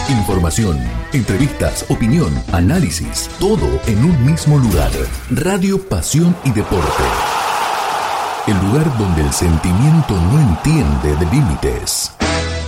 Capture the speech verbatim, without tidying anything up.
Información, entrevistas, opinión, análisis, todo en un mismo lugar. Radio Pasión y Deporte. El lugar donde el sentimiento no entiende de límites.